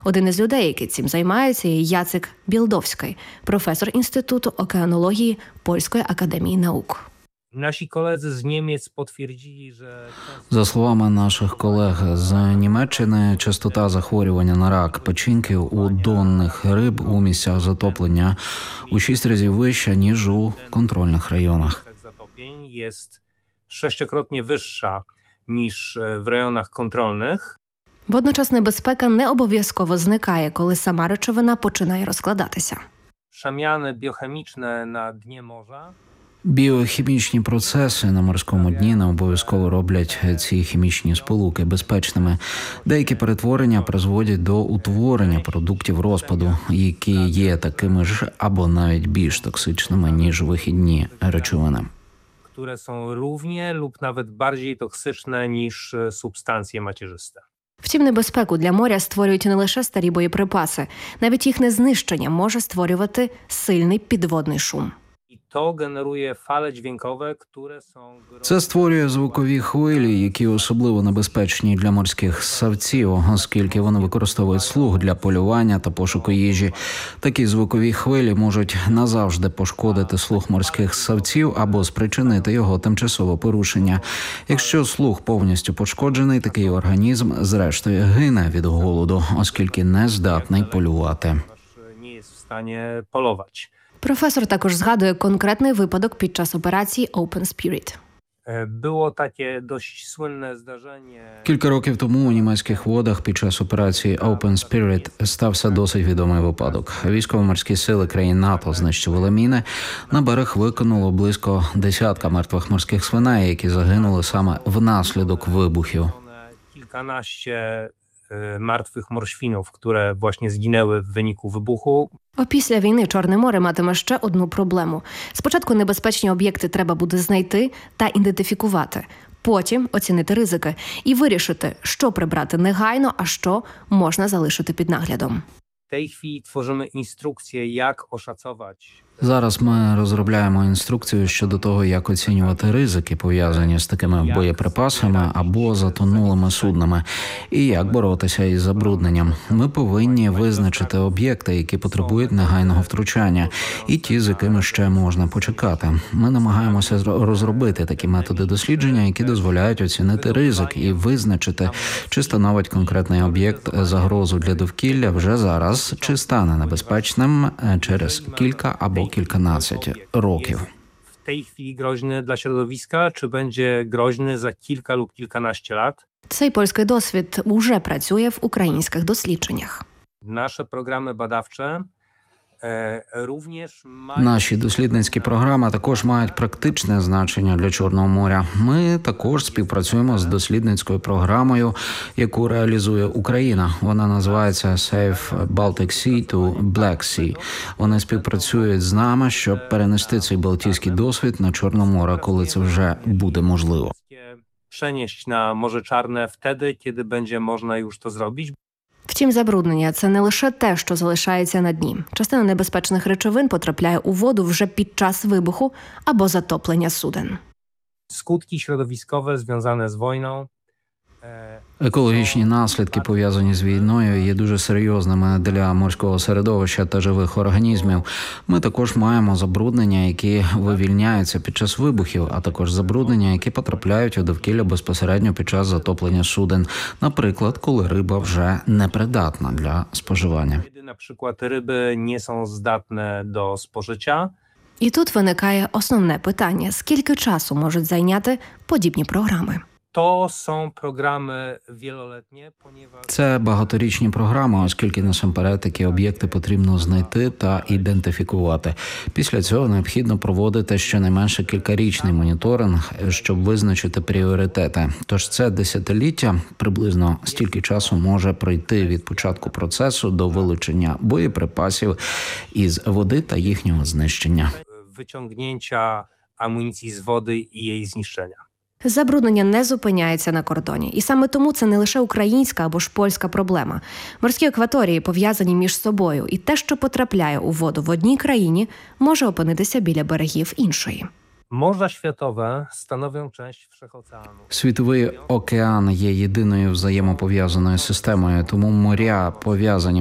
Один із людей, які цим займаються, є Яцек Білдовський, професор Інституту океанології Польської академії наук. Nasi koledzy z Niemiec potwierdzili, że... За словами наших колег з Німеччини, частота захворювання на рак печінків у донних риб у місцях затоплення у 6 разів вища, ніж у контрольних районах. Zatopień jest 6-krotnie wyższa niż w rejonach kontrolnych. Водночас небезпека не обов'язково зникає, коли сама речовина починає розкладатися. Przemiany biochemiczne na dnie morza Біохімічні процеси на морському дні не обов'язково роблять ці хімічні сполуки безпечними. Деякі перетворення призводять до утворення продуктів розпаду, які є такими ж або навіть більш токсичними, ніж вихідні речовини. które są równie lub nawet bardziej toksyczne niż substancje macierzyste. Втім, небезпеку для моря створюють не лише старі боєприпаси. Навіть їхнє знищення може створювати сильний підводний шум. I to generuje fale dźwiękowe, które są... Це створює звукові хвилі, які особливо небезпечні для морських ссавців, оскільки вони використовують слух для полювання та пошуку їжі. Такі звукові хвилі можуть назавжди пошкодити слух морських ссавців або спричинити його тимчасове порушення. Якщо слух повністю пошкоджений, такий організм зрештою гине від голоду, оскільки не здатний полювати. Nie jest w stanie polować. Професор також згадує конкретний випадок під час операції Open Spirit. Było takie dość słynne zdarzenie. Кілька років тому у німецьких водах під час операції Open Spirit стався досить відомий випадок. Військово-морські сили країн НАТО знищували міни. На берег викинуло близько десятка мертвих морських свиней, які загинули саме внаслідок вибухів. Kilkanaście martwych morświnów, które właśnie zginęły w wyniku wybuchu. Опісля війни Чорне море матиме ще одну проблему. Спочатку небезпечні об'єкти треба буде знайти та ідентифікувати. Потім оцінити ризики і вирішити, що прибрати негайно, а що можна залишити під наглядом. W tej chwili tworzymy instrukcję, jak oszacować. Зараз ми розробляємо інструкцію щодо того, як оцінювати ризики, пов'язані з такими боєприпасами або затонулими суднами, і як боротися із забрудненням. Ми повинні визначити об'єкти, які потребують негайного втручання, і ті, з якими ще можна почекати. Ми намагаємося розробити такі методи дослідження, які дозволяють оцінити ризик і визначити, чи становить конкретний об'єкт загрозу для довкілля вже зараз, чи стане небезпечним через кілька або kilkanaście років. W tej chwili groźny dla środowiska, czy będzie groźny za kilka lub kilkanaście lat? Цей польський досвід уже працює в українських дослідженнях. Nasze programy badawcze również mają... Наші дослідницькі програми також мають практичне значення для Чорного моря. Ми також співпрацюємо з дослідницькою програмою, яку реалізує Україна. Вона називається Safe Baltic Sea to Black Sea. Вони співпрацюють з нами, щоб перенести цей балтійський досвід на Чорне море, коли це вже буде можливо. Przenieść na Morze Czarne wtedy, kiedy będzie można już to zrobić. Втім, забруднення – це не лише те, що залишається на дні. Частина небезпечних речовин потрапляє у воду вже під час вибуху або затоплення суден. Skutki środowiskowe związane z wojną. Екологічні наслідки, пов'язані з війною, є дуже серйозними для морського середовища та живих організмів. Ми також маємо забруднення, які вивільняються під час вибухів, а також забруднення, які потрапляють у довкілля безпосередньо під час затоплення суден. Наприклад, коли риба вже непридатна для споживання. Наприклад, риби не są zdatne do spożycia. І тут виникає основне питання – скільки часу можуть зайняти подібні програми? To są programy wieloletnie, ponieważ... Це багаторічні програми, оскільки насамперед такі об'єкти потрібно знайти та ідентифікувати. Після цього необхідно проводити щонайменше кількарічний моніторинг, щоб визначити пріоритети. Тож це десятиліття, приблизно стільки часу може пройти від початку процесу до вилучення боєприпасів із води та їхнього знищення. Wyciągnięcia amunicji z wody i jej zniszczenia. Забруднення не зупиняється на кордоні. І саме тому це не лише українська або ж польська проблема. Морські акваторії пов'язані між собою, і те, що потрапляє у воду в одній країні, може опинитися біля берегів іншої. Morza światowe stanowią część wszechoceanu. Світовий океан є єдиною взаємопов'язаною системою, тому моря пов'язані